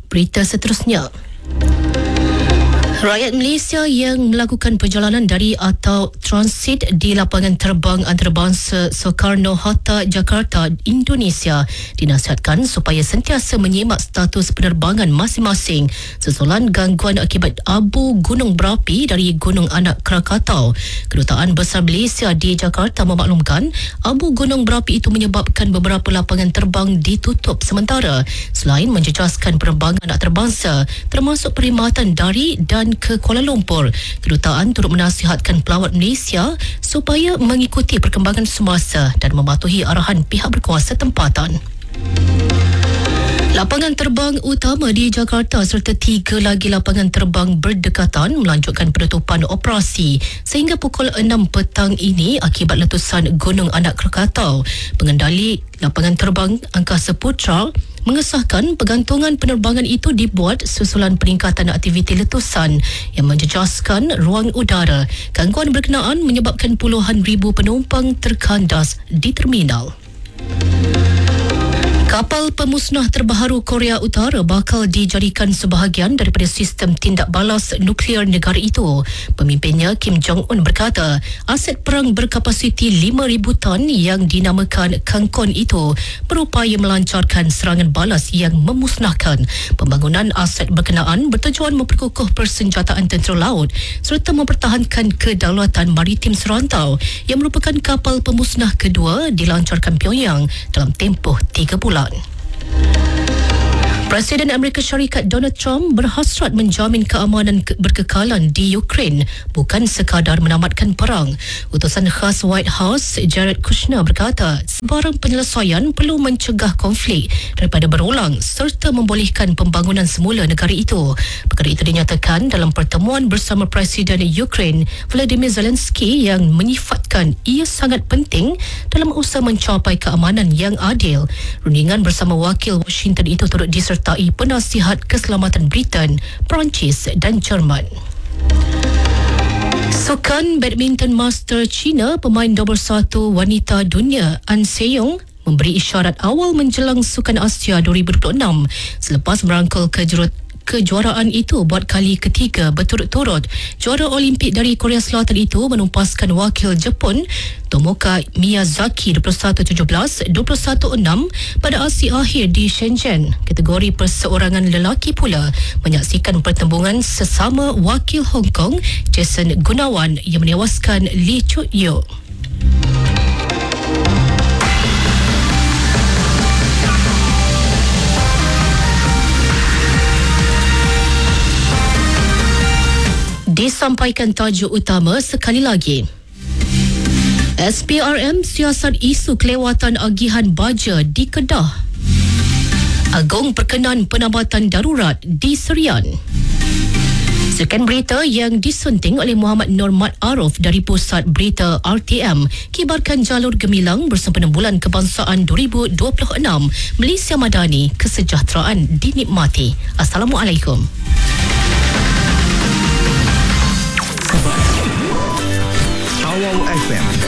Berita seterusnya. Rakyat Malaysia yang melakukan perjalanan dari atau transit di lapangan terbang antarabangsa Soekarno-Hatta, Jakarta, Indonesia dinasihatkan supaya sentiasa menyimak status penerbangan masing-masing susulan gangguan akibat abu gunung berapi dari Gunung Anak Krakatau. Kedutaan Besar Malaysia di Jakarta memaklumkan abu gunung berapi itu menyebabkan beberapa lapangan terbang ditutup sementara selain menjejaskan penerbangan antarabangsa termasuk perkhidmatan dari dan ke Kuala Lumpur. Kedutaan turut menasihatkan pelawat Malaysia supaya mengikuti perkembangan semasa dan mematuhi arahan pihak berkuasa tempatan. Lapangan terbang utama di Jakarta serta 3 lagi lapangan terbang berdekatan melanjutkan penutupan operasi sehingga pukul 6 petang ini akibat letusan Gunung Anak Krakatau. Pengendali lapangan terbang Angkasa Putra mengesahkan pergantungan penerbangan itu dibuat susulan peningkatan aktiviti letusan yang menjejaskan ruang udara. Gangguan berkenaan menyebabkan puluhan ribu penumpang terkandas di terminal. Kapal pemusnah terbaharu Korea Utara bakal dijadikan sebahagian daripada sistem tindak balas nuklear negara itu. Pemimpinnya Kim Jong-un berkata, aset perang berkapasiti 5,000 ton yang dinamakan Kangkon itu berupaya melancarkan serangan balas yang memusnahkan. Pembangunan aset berkenaan bertujuan memperkukuh persenjataan tentera laut serta mempertahankan kedaulatan maritim serantau yang merupakan kapal pemusnah kedua dilancarkan Pyongyang dalam tempoh 3 bulan. Presiden Amerika Syarikat Donald Trump berhasrat menjamin keamanan berkekalan di Ukraine, bukan sekadar menamatkan perang. Utusan khas White House Jared Kushner berkata, sebarang penyelesaian perlu mencegah konflik daripada berulang serta membolehkan pembangunan semula negara itu. Perkara itu dinyatakan dalam pertemuan bersama Presiden Ukraine Volodymyr Zelensky yang menyifatkan ia sangat penting dalam usaha mencapai keamanan yang adil. Rundingan bersama wakil Washington itu turut disertai penasihat keselamatan Britain, Perancis dan Jerman. Sukan badminton master China, pemain nombor 1 wanita dunia An Se-yong memberi isyarat awal menjelang Sukan Asia 2026 selepas merangkul kejuaraan itu buat kali ketiga berturut-turut. Juara Olimpik dari Korea Selatan itu menumpaskan wakil Jepun Tomoka Miyazaki 21-17, 21-6 pada aksi akhir di Shenzhen. Kategori perseorangan lelaki pula menyaksikan pertembungan sesama wakil Hong Kong Jason Gunawan yang menewaskan Lee Chut-yo. Disampaikan tajuk utama sekali lagi. SPRM siasat isu kelewatan agihan baja di Kedah. Agong perkenan penambatan darurat di Serian. Sekian berita yang disunting oleh Muhammad Nur Mat Arif dari Pusat Berita RTM. Kibarkan jalur gemilang bersempena Bulan Kebangsaan 2026. Malaysia Madani, kesejahteraan dinikmati. Assalamualaikum. Awal FM